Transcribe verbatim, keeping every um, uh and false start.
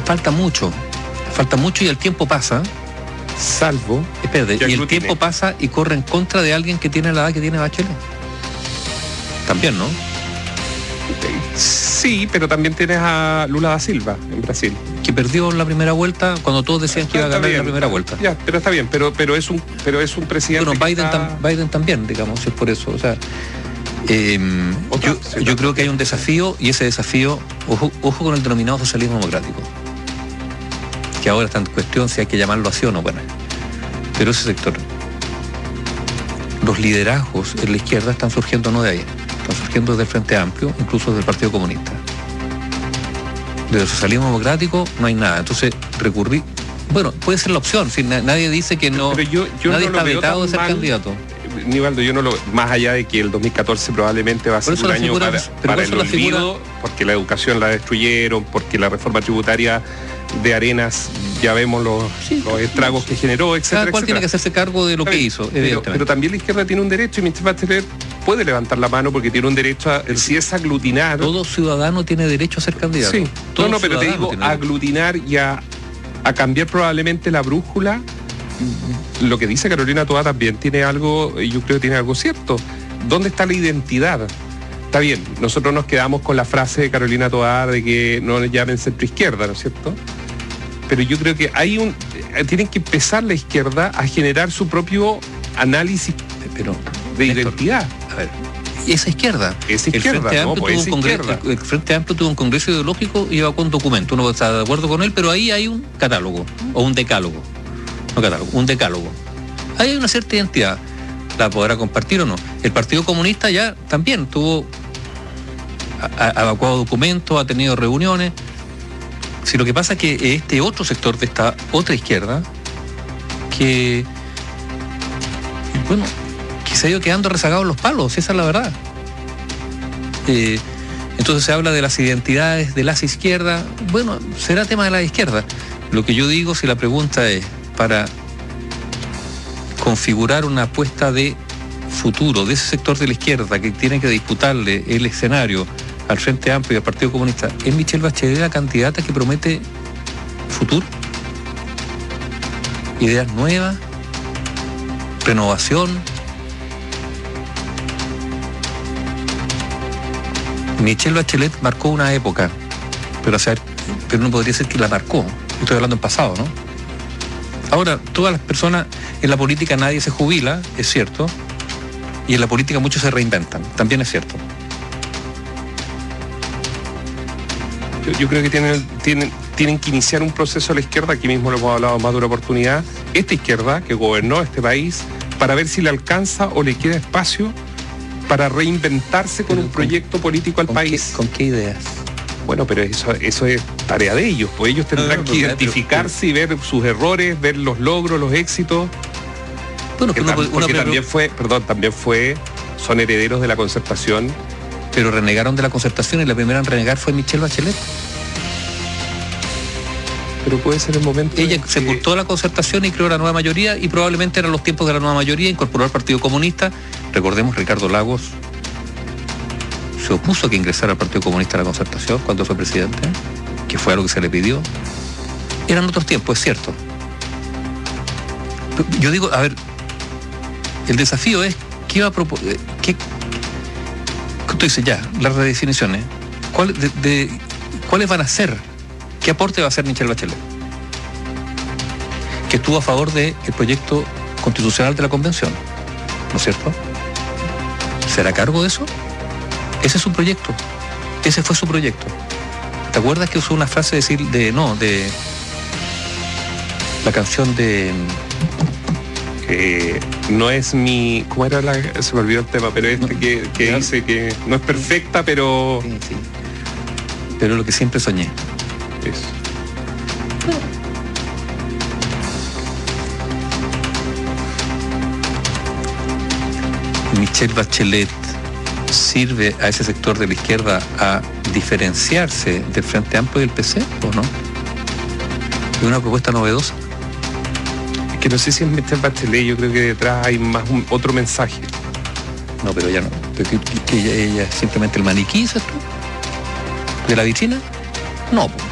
falta mucho, falta mucho y el tiempo pasa. Salvo... Espérate, y el tiempo pasa y corre en contra de alguien que tiene la edad que tiene Bachelet. También, ¿no? Sí, pero también tienes a Lula da Silva en Brasil. Que perdió la primera vuelta cuando todos decían que iba a ganar bien, la primera vuelta. Ya, pero está bien, pero, pero, es, un, pero es un presidente. Bueno, Biden, está... tam, Biden también, digamos, es por eso. O sea, eh, yo, sí, yo creo que hay un desafío y ese desafío, ojo, ojo con el denominado socialismo democrático, que ahora está en cuestión si hay que llamarlo así o no. Bueno, pero ese sector, los liderazgos en la izquierda están surgiendo no de ahí. Están surgiendo desde el Frente Amplio, incluso del Partido Comunista. Desde el socialismo democrático no hay nada. Entonces, recurrí... Bueno, puede ser la opción. Si na- nadie dice que no... Pero yo, yo nadie no está lo veo vetado de ser mal, candidato. Nivaldo, yo no lo... Más allá de que el dos mil catorce probablemente va a ser un año figura, para, para el olvido, figura... porque la educación la destruyeron, porque la reforma tributaria de Arenas, ya vemos los, sí, los estragos que generó, etcétera. Cada cual etcétera. tiene que hacerse cargo de lo que hizo, pero, pero también la izquierda tiene un derecho y mister Bachelet puede levantar la mano porque tiene un derecho a, si es aglutinar. Todo ciudadano tiene derecho a ser candidato. Sí, todo no, no, pero te digo, aglutinar y a, a cambiar probablemente la brújula. Lo que dice Carolina Toá también tiene algo, yo creo que tiene algo cierto. ¿Dónde está la identidad? Está bien, nosotros nos quedamos con la frase de Carolina Toá de que no le llamen centro-izquierda, ¿no es cierto? Pero yo creo que hay un... Tienen que empezar la izquierda a generar su propio análisis pero, de Néstor, identidad. A ver, esa izquierda. Esa izquierda, el Frente, no, Amplio pues tuvo esa un izquierda. congreso, el, el Frente Amplio tuvo un congreso ideológico y evacuó un documento. Uno está de acuerdo con él, pero ahí hay un catálogo, o un decálogo. No catálogo, un decálogo. Ahí hay una cierta identidad. ¿La podrá compartir o no? El Partido Comunista ya también tuvo... ha evacuado documentos, ha tenido reuniones. Si lo que pasa es que este otro sector de esta otra izquierda, que, bueno, que se ha ido quedando rezagado en los palos, esa es la verdad. Eh, entonces se habla de las identidades de las izquierdas. Bueno, será tema de la izquierda. Lo que yo digo, si la pregunta es para configurar una apuesta de futuro de ese sector de la izquierda que tiene que disputarle el escenario al Frente Amplio y al Partido Comunista, ¿es Michelle Bachelet la candidata que promete futuro? Ideas nuevas, renovación. Michelle Bachelet marcó una época, pero, o sea, pero no podría ser que la marcó. Estoy hablando en pasado, ¿no? Ahora, todas las personas, en la política nadie se jubila, es cierto, y en la política muchos se reinventan, también es cierto. Yo creo que tienen, tienen, tienen que iniciar un proceso a la izquierda, aquí mismo lo hemos hablado más de una oportunidad, esta izquierda que gobernó este país, para ver si le alcanza o le queda espacio para reinventarse con pero un proyecto con, político al ¿con país. Qué, ¿Con qué ideas? Bueno, pero eso, eso es tarea de ellos, pues ellos tendrán no, no, no, que identificarse pero, pero, y ver sus errores, ver los logros, los éxitos. Bueno, que uno, tam, porque uno, también fue, perdón, también fue, son herederos de la concertación. Pero renegaron de la concertación y la primera en renegar fue Michelle Bachelet. Pero puede ser el momento. Ella sepultó que... la concertación y creó la nueva mayoría y probablemente eran los tiempos de la nueva mayoría, incorporó al Partido Comunista. Recordemos, Ricardo Lagos se opuso a que ingresara al Partido Comunista a la concertación cuando fue presidente, que fue a lo que se le pidió. Eran otros tiempos, es cierto. Yo digo, a ver, el desafío es qué va a proponer, qué, tú dices ya, las redefiniciones, ¿cuál, de, de, ¿cuáles van a ser? ¿Qué aporte va a hacer Michelle Bachelet? Que estuvo a favor del proyecto constitucional de la convención, ¿no es cierto? ¿Será cargo de eso? Ese es su proyecto, ese fue su proyecto. ¿Te acuerdas que usó una frase de decir, de, no, de la canción de... Eh, no es mi... ¿Cómo era la...? Se me olvidó el tema, pero este no, que, que dice que no es perfecta, pero... Sí, sí. Pero lo que siempre soñé. Eso. Michelle Bachelet sirve a ese sector de la izquierda a diferenciarse del Frente Amplio y del P C, ¿o no? ¿Es una propuesta novedosa? Que no sé si es Michelle Bachelet, yo creo que detrás hay más un, otro mensaje. No, pero ya no. Que, que ella, ella es simplemente el maniquí, ¿sabes tú? ¿De la vitrina? No, pues.